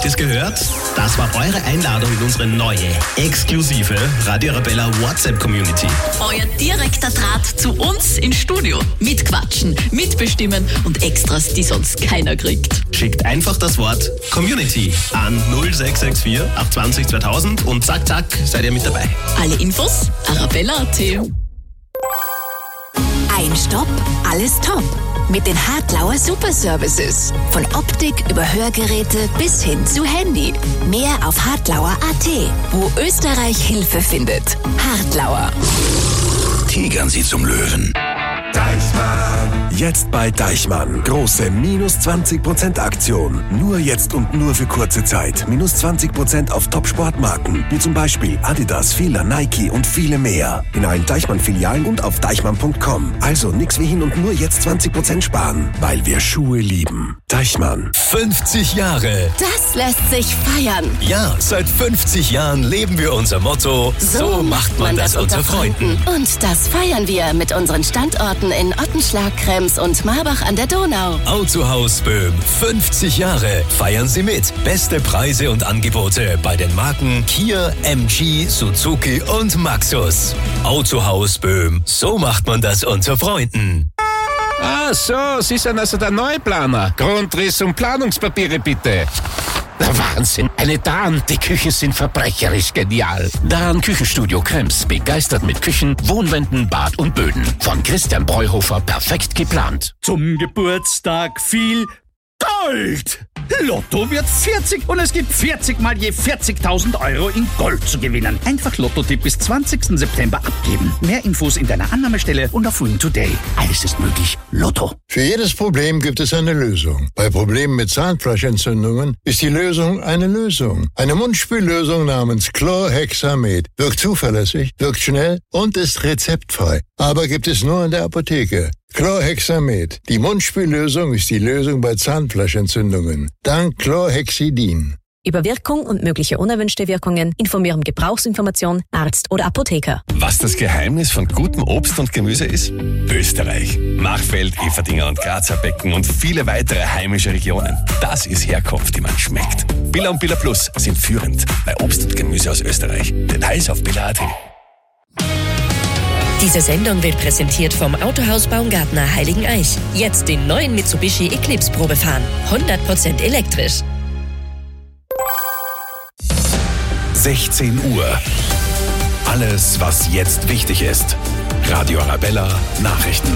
Habt ihr es gehört? Das war eure Einladung in unsere neue, exklusive Radio Arabella WhatsApp-Community. Euer direkter Draht zu uns ins Studio. Mitquatschen, mitbestimmen und Extras, die sonst keiner kriegt. Schickt einfach das Wort Community an 0664 820 2000 und zack, zack, seid ihr mit dabei. Alle Infos arabella.at. Ein Stopp, alles top. Mit den Hartlauer Superservices. Von Optik über Hörgeräte bis hin zu Handy. Mehr auf hartlauer.at, wo Österreich Hilfe findet. Hartlauer. Tigern Sie zum Löwen. Deichmann. Jetzt bei Deichmann. Große minus 20% Aktion. Nur jetzt und nur für kurze Zeit. Minus 20% auf Top-Sportmarken. Wie zum Beispiel Adidas, Fila, Nike und viele mehr. In allen Deichmann-Filialen und auf deichmann.com. Also nix wie hin und nur jetzt 20% sparen. Weil wir Schuhe lieben. Deichmann. 50 Jahre. Das lässt sich feiern. Ja, seit 50 Jahren leben wir unser Motto: So macht man das unter Freunden. Und das feiern wir mit unseren Standorten in Ottenschlag, Krems und Marbach an der Donau. Autohaus Böhm, 50 Jahre. Feiern Sie mit. Beste Preise und Angebote bei den Marken Kia, MG, Suzuki und Maxus. Autohaus Böhm, so macht man das unter Freunden. Ah, so, Sie sind also der Neuplaner. Grundriss und Planungspapiere bitte. Der Wahnsinn. Eine Dahn, die Küchen sind verbrecherisch genial. Dahn Küchenstudio Krems, begeistert mit Küchen, Wohnwänden, Bad und Böden. Von Christian Breuhofer perfekt geplant. Zum Geburtstag viel Gold! Lotto wird 40 und es gibt 40 mal je 40.000 Euro in Gold zu gewinnen. Einfach Lotto-Tipp bis 20. September abgeben. Mehr Infos in deiner Annahmestelle und auf Win Today. Alles ist möglich. Lotto. Für jedes Problem gibt es eine Lösung. Bei Problemen mit Zahnfleischentzündungen ist die Lösung eine Lösung. Eine Mundspüllösung namens Chlorhexamet. Wirkt zuverlässig, wirkt schnell und ist rezeptfrei. Aber gibt es nur in der Apotheke. Chlorhexamet. Die Mundspüllösung ist die Lösung bei Zahnfleischentzündungen. Dank Chlorhexidin. Über Wirkung und mögliche unerwünschte Wirkungen informieren Gebrauchsinformation, Arzt oder Apotheker. Was das Geheimnis von gutem Obst und Gemüse ist? Österreich. Machfeld, Everdinger und Grazer Becken und viele weitere heimische Regionen. Das ist Herkunft, die man schmeckt. Billa und Billa Plus sind führend bei Obst und Gemüse aus Österreich. Details auf billa.at. Diese Sendung wird präsentiert vom Autohaus Baumgartner Heiligeneich. Jetzt den neuen Mitsubishi Eclipse Probe fahren. 100% elektrisch. 16 Uhr. Alles, was jetzt wichtig ist. Radio Arabella Nachrichten.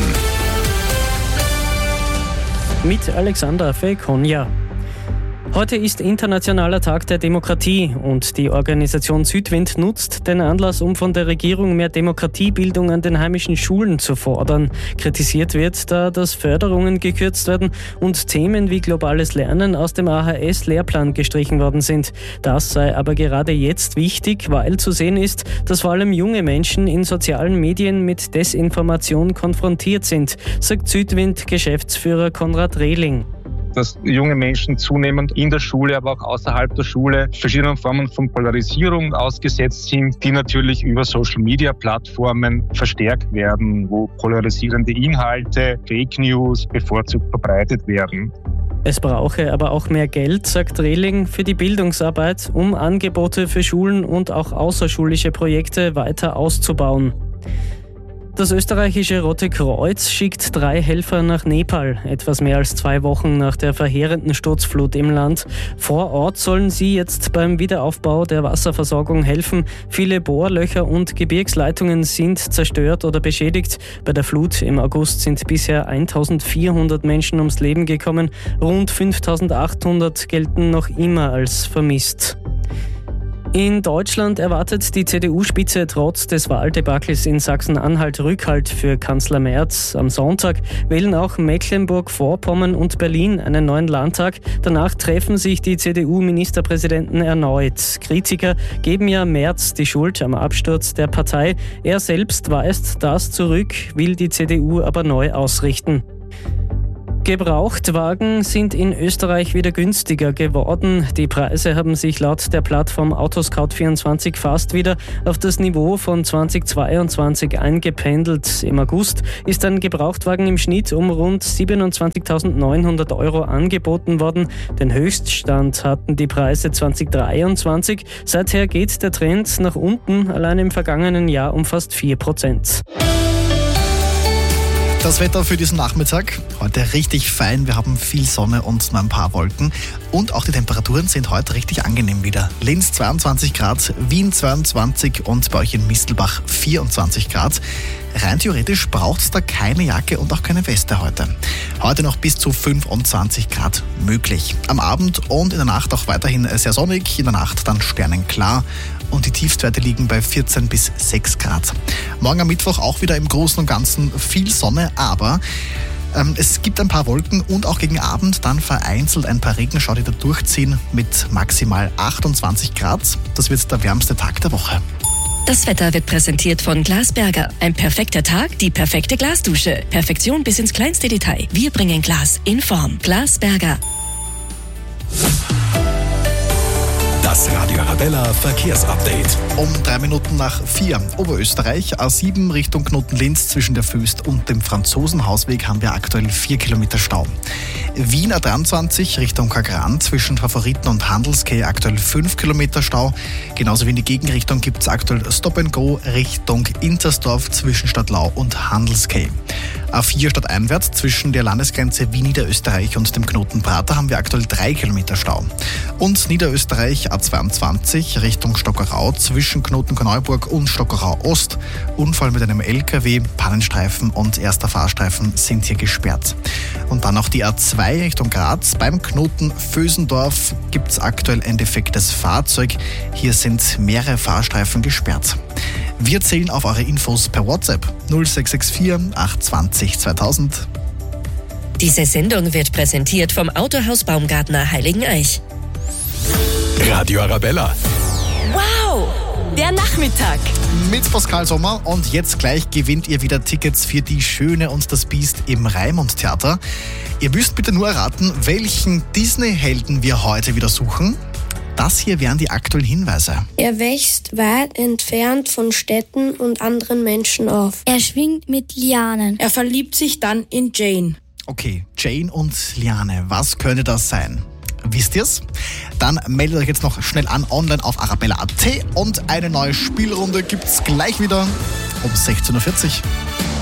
Mit Alexander Fekonja. Heute ist Internationaler Tag der Demokratie und die Organisation Südwind nutzt den Anlass, um von der Regierung mehr Demokratiebildung an den heimischen Schulen zu fordern. Kritisiert wird da, dass Förderungen gekürzt werden und Themen wie globales Lernen aus dem AHS-Lehrplan gestrichen worden sind. Das sei aber gerade jetzt wichtig, weil zu sehen ist, dass vor allem junge Menschen in sozialen Medien mit Desinformation konfrontiert sind, sagt Südwind-Geschäftsführer Konrad Rehling. Dass junge Menschen zunehmend in der Schule, aber auch außerhalb der Schule verschiedenen Formen von Polarisierung ausgesetzt sind, die natürlich über Social-Media-Plattformen verstärkt werden, wo polarisierende Inhalte, Fake News bevorzugt verbreitet werden. Es brauche aber auch mehr Geld, sagt Rehling, für die Bildungsarbeit, um Angebote für Schulen und auch außerschulische Projekte weiter auszubauen. Das österreichische Rote Kreuz schickt 3 Helfer nach Nepal, etwas mehr als 2 Wochen nach der verheerenden Sturzflut im Land. Vor Ort sollen sie jetzt beim Wiederaufbau der Wasserversorgung helfen. Viele Bohrlöcher und Gebirgsleitungen sind zerstört oder beschädigt. Bei der Flut im August sind bisher 1400 Menschen ums Leben gekommen. Rund 5800 gelten noch immer als vermisst. In Deutschland erwartet die CDU-Spitze trotz des Wahldebakels in Sachsen-Anhalt Rückhalt für Kanzler Merz. Am Sonntag wählen auch Mecklenburg-Vorpommern und Berlin einen neuen Landtag. Danach treffen sich die CDU-Ministerpräsidenten erneut. Kritiker geben ja Merz die Schuld am Absturz der Partei. Er selbst weist das zurück, will die CDU aber neu ausrichten. Gebrauchtwagen sind in Österreich wieder günstiger geworden. Die Preise haben sich laut der Plattform Autoscout24 fast wieder auf das Niveau von 2022 eingependelt. Im August ist ein Gebrauchtwagen im Schnitt um rund 27.900 € angeboten worden. Den Höchststand hatten die Preise 2023. Seither geht der Trend nach unten, allein im vergangenen Jahr um fast 4%. Das Wetter für diesen Nachmittag, heute richtig fein, wir haben viel Sonne und nur ein paar Wolken und auch die Temperaturen sind heute richtig angenehm wieder. Linz 22 Grad, Wien 22 und bei euch in Mistelbach 24 Grad. Rein theoretisch braucht es da keine Jacke und auch keine Weste heute. Heute noch bis zu 25 Grad möglich. Am Abend und in der Nacht auch weiterhin sehr sonnig, in der Nacht dann sternenklar und die Tiefstwerte liegen bei 14 bis 6 Grad. Morgen am Mittwoch auch wieder im Großen und Ganzen viel Sonne, aber es gibt ein paar Wolken und auch gegen Abend dann vereinzelt ein paar Regenschauer, die da durchziehen mit maximal 28 Grad. Das wird der wärmste Tag der Woche. Das Wetter wird präsentiert von Glasberger. Ein perfekter Tag, die perfekte Glasdusche. Perfektion bis ins kleinste Detail. Wir bringen Glas in Form. Glasberger. Das Radio Arabella Verkehrsupdate. Um 3 Minuten nach 4 Oberösterreich, A7 Richtung Knoten-Linz zwischen der Föst und dem Franzosenhausweg haben wir aktuell 4 Kilometer Stau. Wien A23 Richtung Kagran zwischen Favoriten und Handelskay aktuell 5 Kilometer Stau. Genauso wie in die Gegenrichtung gibt es aktuell Stop and Go Richtung Intersdorf zwischen Stadtlau und Handelskay. A4 stadteinwärts zwischen der Landesgrenze Wien Niederösterreich und dem Knoten Prater haben wir aktuell 3 Kilometer Stau. Und Niederösterreich A22 Richtung Stockerau zwischen Knoten Korneuburg und Stockerau Ost. Unfall mit einem LKW, Pannenstreifen und erster Fahrstreifen sind hier gesperrt. Und dann noch die A2 Richtung Graz. Beim Knoten Vösendorf gibt es aktuell ein defektes Fahrzeug. Hier sind mehrere Fahrstreifen gesperrt. Wir zählen auf eure Infos per WhatsApp 0664 820 2000. Diese Sendung wird präsentiert vom Autohaus Baumgartner Heiligeneich. Radio Arabella. Wow, der Nachmittag. Mit Pascal Sommer und jetzt gleich gewinnt ihr wieder Tickets für Die Schöne und das Biest im Raimund Theater. Ihr müsst bitte nur erraten, welchen Disney-Helden wir heute wieder suchen. Das hier wären die aktuellen Hinweise. Er wächst weit entfernt von Städten und anderen Menschen auf. Er schwingt mit Lianen. Er verliebt sich dann in Jane. Okay, Jane und Liane, was könnte das sein? Wisst ihr's? Dann meldet euch jetzt noch schnell an online auf arabella.at und eine neue Spielrunde gibt's gleich wieder um 16.40 Uhr.